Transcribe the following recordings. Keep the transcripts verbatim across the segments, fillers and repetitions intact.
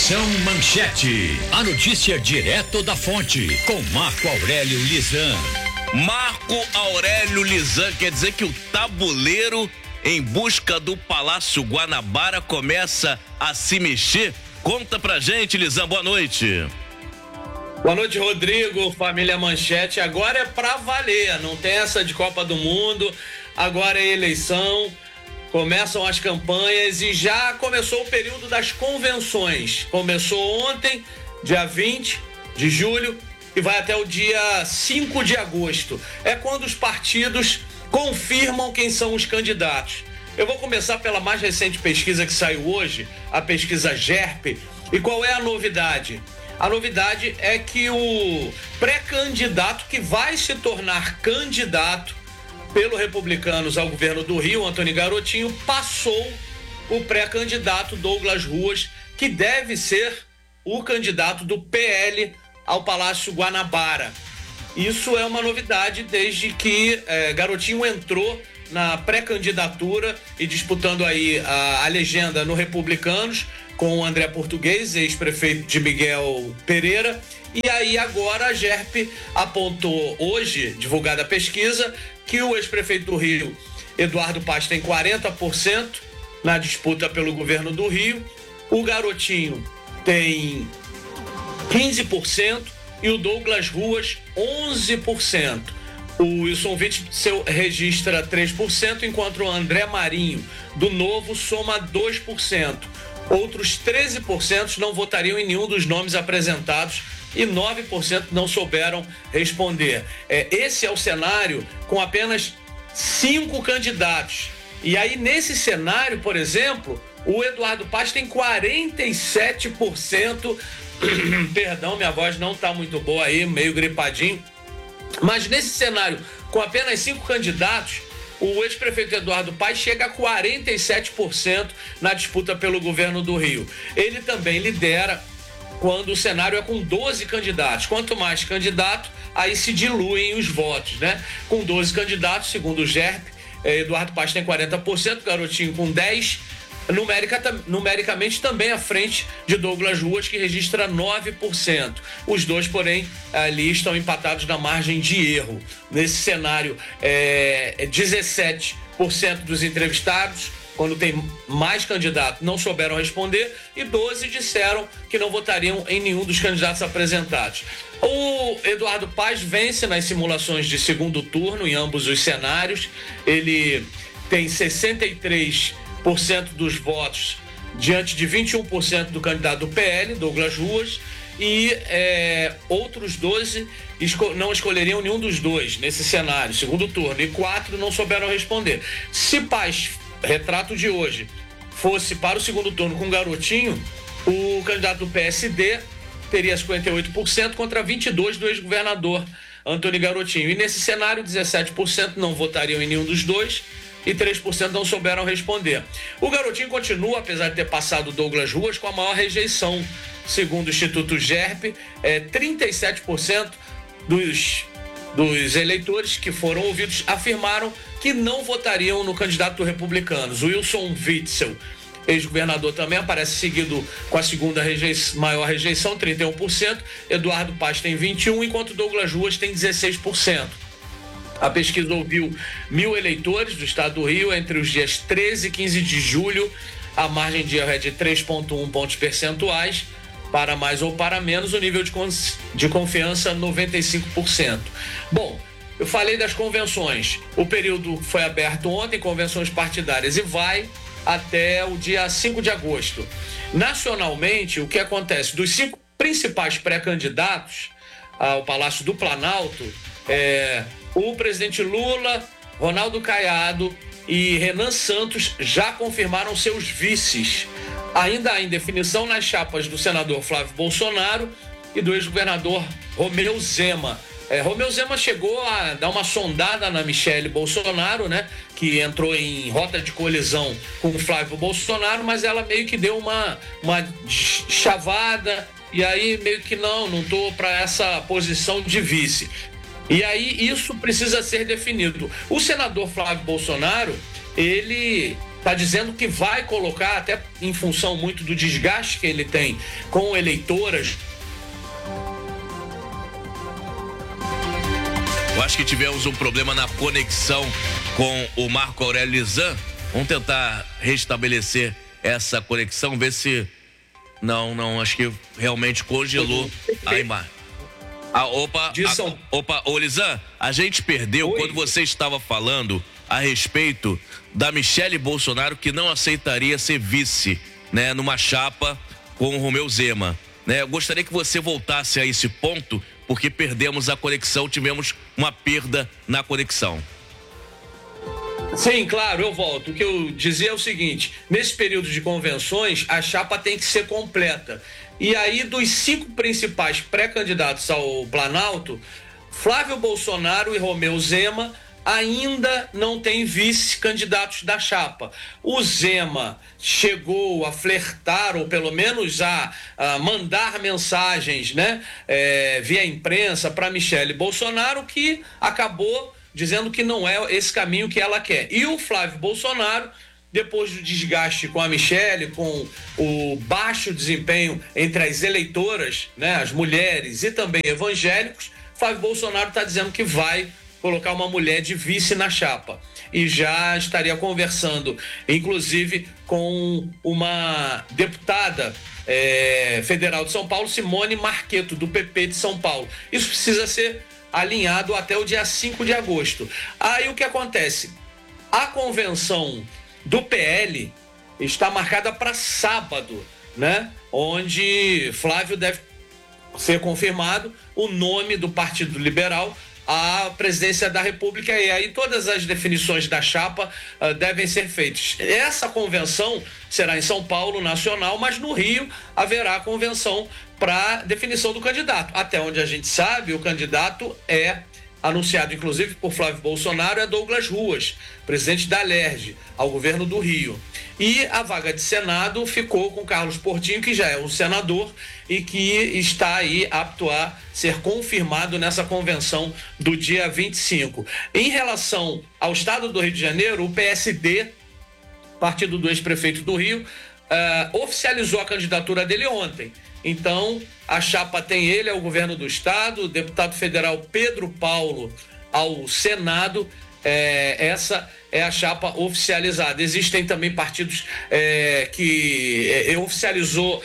Conexão Manchete. A notícia direto da fonte, com Marco Aurélio Lisan. Marco Aurélio Lisan, quer dizer que o tabuleiro em busca do Palácio Guanabara começa a se mexer? Conta pra gente, Lisan, boa noite. Boa noite, Rodrigo, família Manchete. Agora é pra valer, não tem essa de Copa do Mundo, agora é eleição, começam as campanhas e já começou o período das convenções. Começou ontem, dia vinte de julho, e vai até o dia cinco de agosto. É quando os partidos confirmam quem são os candidatos. Eu vou começar pela mais recente pesquisa que saiu hoje, a pesquisa G E R P. E qual é a novidade? A novidade é que o pré-candidato que vai se tornar candidato pelo Republicanos ao governo do Rio, Antônio Garotinho, passou o pré-candidato Douglas Ruas, que deve ser o candidato do P L ao Palácio Guanabara. Isso é uma novidade desde que eh, Garotinho entrou na pré-candidatura e disputando aí a, a legenda no Republicanos com o André Português, ex-prefeito de Miguel Pereira. E aí agora a G E R P apontou hoje, divulgada a pesquisa, que o ex-prefeito do Rio, Eduardo Paes, tem quarenta por cento na disputa pelo governo do Rio, o Garotinho tem quinze por cento e o Douglas Ruas onze por cento. O Wilson Witzel registra três por cento, enquanto o André Marinho, do Novo, soma dois por cento. Outros treze por cento não votariam em nenhum dos nomes apresentados e nove por cento não souberam responder. É, esse é o cenário com apenas cinco candidatos. E aí, nesse cenário, por exemplo, o Eduardo Paes tem quarenta e sete por cento. Perdão, minha voz não está muito boa aí, meio gripadinho. Mas nesse cenário, com apenas cinco candidatos, o ex-prefeito Eduardo Paes chega a quarenta e sete por cento na disputa pelo governo do Rio. Ele também lidera quando o cenário é com doze candidatos. Quanto mais candidato, aí se diluem os votos, né? Com doze candidatos, segundo o G E R P, Eduardo Paes tem quarenta por cento, Garotinho com dez por cento, numérica, numericamente também à frente de Douglas Ruas, que registra nove por cento. Os dois, porém, ali estão empatados na margem de erro. Nesse cenário, é, dezessete por cento dos entrevistados, quando tem mais candidatos, não souberam responder, e doze disseram que não votariam em nenhum dos candidatos apresentados. O Eduardo Paes vence nas simulações de segundo turno em ambos os cenários. Ele tem sessenta e três por cento dos votos diante de vinte e um por cento do candidato do P L, Douglas Ruas, e é, outros doze esco- não escolheriam nenhum dos dois nesse cenário, segundo turno, e quatro não souberam responder. Se Paes, retrato de hoje, fosse para o segundo turno com Garotinho, o candidato do P S D teria cinquenta e oito por cento contra vinte e dois por cento do ex-governador Antônio Garotinho. E nesse cenário, dezessete por cento não votariam em nenhum dos dois e três por cento não souberam responder. O Garotinho continua, apesar de ter passado Douglas Ruas, com a maior rejeição. Segundo o Instituto G E R P, é, trinta e sete por cento dos, dos eleitores que foram ouvidos afirmaram que não votariam no candidato do Republicanos. Wilson Witzel, ex-governador, também aparece seguido com a segunda rejeição, maior rejeição, trinta e um por cento. Eduardo Paes tem vinte e um por cento, enquanto Douglas Ruas tem dezesseis por cento. A pesquisa ouviu mil eleitores do estado do Rio entre os dias treze e quinze de julho. A margem de erro é de três vírgula um pontos percentuais. Para mais ou para menos, o nível de, cons- de confiança noventa e cinco por cento. Bom, eu falei das convenções. O período foi aberto ontem, convenções partidárias, e vai até o dia cinco de agosto. Nacionalmente, o que acontece? Dos cinco principais pré-candidatos ao Palácio do Planalto, é, o presidente Lula, Ronaldo Caiado e Renan Santos já confirmaram seus vices. Ainda há indefinição nas chapas do senador Flávio Bolsonaro e do ex-governador Romeu Zema. É, Romeu Zema chegou a dar uma sondada na Michele Bolsonaro, né, que entrou em rota de colisão com o Flávio Bolsonaro, mas ela meio que deu uma, uma chavada, e aí meio que não, não tô para essa posição de vice. E aí isso precisa ser definido. O senador Flávio Bolsonaro, ele está dizendo que vai colocar, até em função muito do desgaste que ele tem com eleitoras. Eu acho que tivemos um problema na conexão com o Marco Aurélio Lisan. Vamos tentar restabelecer essa conexão, ver se... Não, não, acho que realmente congelou a imagem. Ah, opa, a, opa, ô Lisan, a gente perdeu Oi. quando você estava falando a respeito da Michele Bolsonaro, que não aceitaria ser vice, né, numa chapa com o Romeu Zema, né? Eu gostaria que você voltasse a esse ponto, porque perdemos a conexão, tivemos uma perda na conexão. Sim, claro, eu volto. O que eu dizia é o seguinte: nesse período de convenções, a chapa tem que ser completa. E aí, dos cinco principais pré-candidatos ao Planalto, Flávio Bolsonaro e Romeu Zema ainda não têm vice-candidatos da chapa. O Zema chegou a flertar, ou pelo menos a, a mandar mensagens, né, é, via imprensa para Michele Bolsonaro, que acabou dizendo que não é esse caminho que ela quer. E o Flávio Bolsonaro, depois do desgaste com a Michele, com o baixo desempenho entre as eleitoras, né, as mulheres e também evangélicos, Flávio Bolsonaro está dizendo que vai colocar uma mulher de vice na chapa. E já estaria conversando, inclusive, com uma deputada é, federal de São Paulo, Simone Marqueto, do P P de São Paulo. Isso precisa ser alinhado até o dia cinco de agosto. Aí o que acontece? A convenção do P L está marcada para sábado, né? Onde Flávio deve ser confirmado o nome do Partido Liberal à presidência da República, e aí todas as definições da chapa uh, devem ser feitas. Essa convenção será em São Paulo, nacional, mas no Rio haverá convenção para definição do candidato. Até onde a gente sabe, o candidato é anunciado, inclusive, por Flávio Bolsonaro, é Douglas Ruas, presidente da Alerj, ao governo do Rio. E a vaga de Senado ficou com Carlos Portinho, que já é um senador e que está aí apto a ser confirmado nessa convenção do dia vinte e cinco. Em relação ao estado do Rio de Janeiro, o P S D, partido do ex-prefeito do Rio, uh, oficializou a candidatura dele ontem. Então, a chapa tem ele ao governo do estado, o deputado federal Pedro Paulo ao Senado. É, essa é a chapa oficializada. Existem também partidos é, que é, oficializou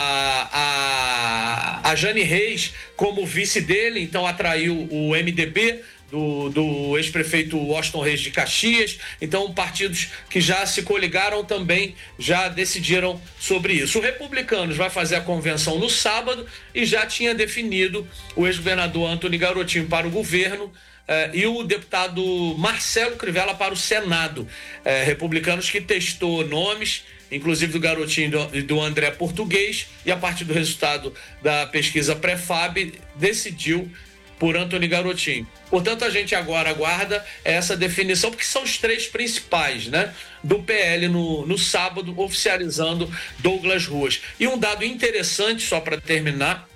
a, a, a Jane Reis como vice dele, então atraiu o M D B do, do ex-prefeito Washington Reis de Caxias. Então, partidos que já se coligaram também já decidiram sobre isso. O Republicanos vai fazer a convenção no sábado e já tinha definido o ex-governador Antony Garotinho para o governo eh, e o deputado Marcelo Crivella para o Senado. Eh, Republicanos que testou nomes, inclusive do Garotinho e do André Português, e a partir do resultado da pesquisa Prefab decidiu por Antony Garotinho. Portanto, a gente agora aguarda essa definição, porque são os três principais, né, do P L no, no sábado, oficializando Douglas Ruas. E um dado interessante, só para terminar,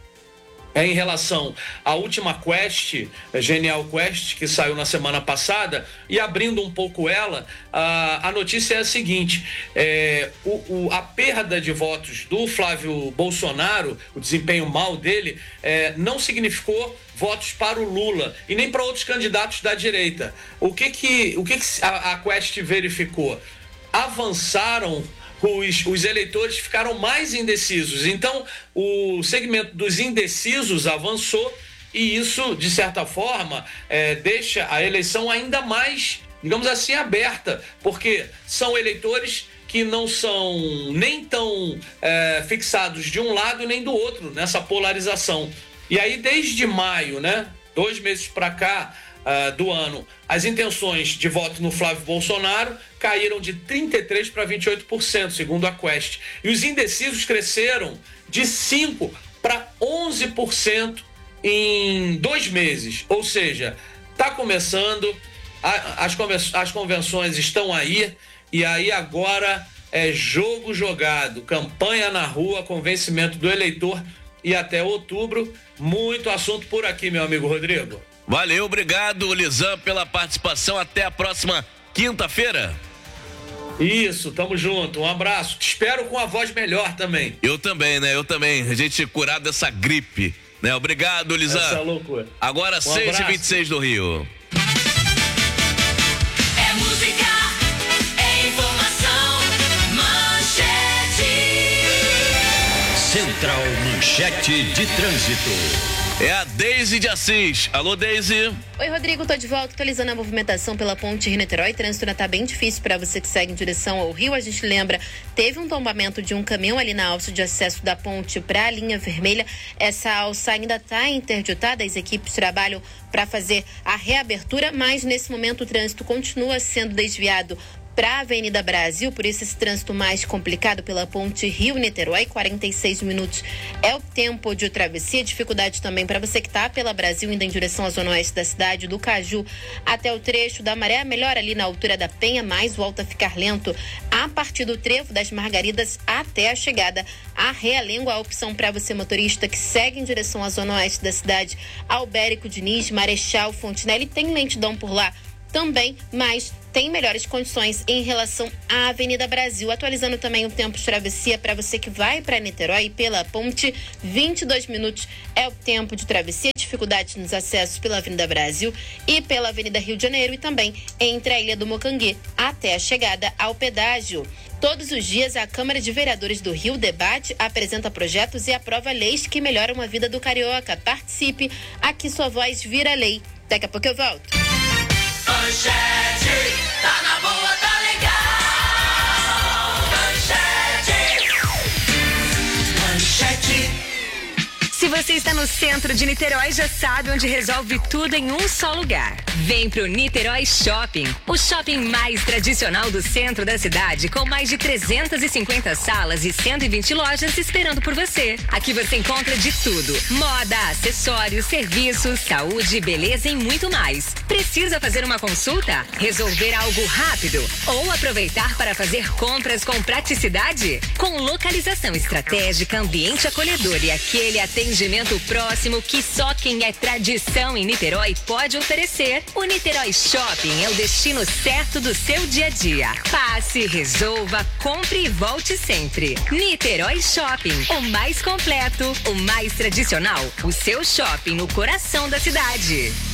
é em relação à última Quest, a Genial Quest, que saiu na semana passada, e abrindo um pouco ela, a, a notícia é a seguinte: é, o, o, a perda de votos do Flávio Bolsonaro, o desempenho mau dele, é, não significou votos para o Lula e nem para outros candidatos da direita. O que que, o que, que a, a Quest verificou? Avançaram Os, os eleitores, ficaram mais indecisos. Então, o segmento dos indecisos avançou e isso, de certa forma, é, deixa a eleição ainda mais, digamos assim, aberta, porque são eleitores que não são nem tão é, fixados de um lado nem do outro nessa polarização. E aí, desde maio, né, dois meses para cá, Uh, do ano, as intenções de voto no Flávio Bolsonaro caíram de trinta e três para vinte e oito por cento, segundo a Quest. E os indecisos cresceram de cinco para onze por cento em dois meses. Ou seja, está começando, a, as, as convenções estão aí, e aí agora é jogo jogado, campanha na rua, convencimento do eleitor, e até outubro, muito assunto por aqui, meu amigo Rodrigo. Valeu, obrigado, Lisan, pela participação. Até a próxima quinta-feira. Isso, tamo junto. Um abraço. Te espero com a voz melhor também. Eu também, né? Eu também. A gente curado dessa gripe, né? Obrigado, Lisan. Essa loucura. Agora, um seis e vinte e seis do Rio. É música, é informação, Manchete. Central Manchete de Trânsito. É a Deise de Assis. Alô, Deise. Oi, Rodrigo, tô de volta, atualizando a movimentação pela ponte Rio-Niterói. Trânsito ainda tá bem difícil para você que segue em direção ao Rio. A gente lembra, teve um tombamento de um caminhão ali na alça de acesso da ponte para a linha vermelha. Essa alça ainda tá interditada, as equipes trabalham para fazer a reabertura, mas nesse momento o trânsito continua sendo desviado para a Avenida Brasil, por isso esse trânsito mais complicado pela ponte Rio-Niterói, quarenta e seis minutos é o tempo de travessia. Dificuldade também para você que está pela Brasil, indo em direção à zona oeste da cidade, do Caju até o trecho da Maré, melhor ali na altura da Penha, mas volta a ficar lento a partir do trevo das Margaridas até a chegada a Realengo. A opção para você motorista que segue em direção à zona oeste da cidade, Albérico Diniz, Marechal Fontinelli, tem lentidão por lá também, mas tem melhores condições em relação à Avenida Brasil. Atualizando também o tempo de travessia para você que vai para Niterói pela ponte, vinte e dois minutos é o tempo de travessia. Dificuldade nos acessos pela Avenida Brasil e pela Avenida Rio de Janeiro, e também entre a Ilha do Mocanguê até a chegada ao pedágio. Todos os dias, a Câmara de Vereadores do Rio debate, apresenta projetos e aprova leis que melhoram a vida do carioca. Participe, aqui sua voz vira lei. Daqui a pouco eu volto. Manchete, tá na boa, tá legal. Manchete, Manchete. Se você está no centro de Niterói, já sabe onde resolve tudo em um só lugar. Vem pro Niterói Shopping, o shopping mais tradicional do centro da cidade, com mais de trezentas e cinquenta salas e cento e vinte lojas esperando por você. Aqui você encontra de tudo: moda, acessórios, serviços, saúde, beleza e muito mais. Precisa fazer uma consulta? Resolver algo rápido? Ou aproveitar para fazer compras com praticidade? Com localização estratégica, ambiente acolhedor e aquele atendimento próximo que só quem é tradição em Niterói pode oferecer, o Niterói Shopping é o destino certo do seu dia a dia. Passe, resolva, compre e volte sempre. Niterói Shopping, o mais completo, o mais tradicional, o seu shopping no coração da cidade.